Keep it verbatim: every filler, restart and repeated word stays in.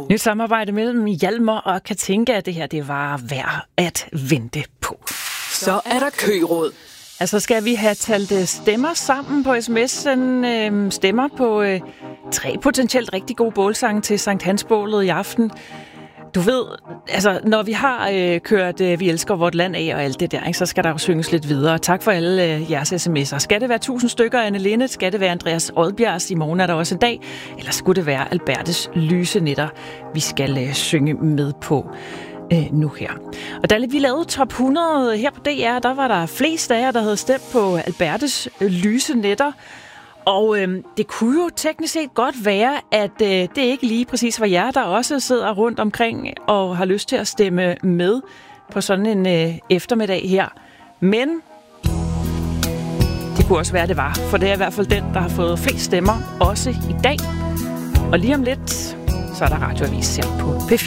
Nyt samarbejde mellem Hjalmar og Katinka. Det her, det var værd at vente på. Så er der køråd. Altså skal vi have talt stemmer sammen på sms'en. Øh, stemmer på øh, tre potentielt rigtig gode bålsange til Sankt Hans-bålet i aften. Du ved, altså når vi har øh, kørt øh, Vi elsker vort land af og alt det der, ikke, så skal der jo synges lidt videre. Tak for alle øh, jeres sms'er. Skal det være tusind stykker Anne Linnet? Skal det være Andreas Oddbjergs? I morgen er der også en dag. Eller skulle det være Albertes lyse nætter, vi skal øh, synge med på øh, nu her. Og da vi lavede top hundrede her på D R, der var der flest af jer, der havde stemt på Albertes øh, lyse nætter. Og øh, det kunne jo teknisk set godt være, at øh, det ikke lige præcis var jer, der også sidder rundt omkring og har lyst til at stemme med på sådan en øh, eftermiddag her. Men det kunne også være, det var, for det er i hvert fald den, der har fået flest stemmer, også i dag. Og lige om lidt, så er der radioavis her på P fire.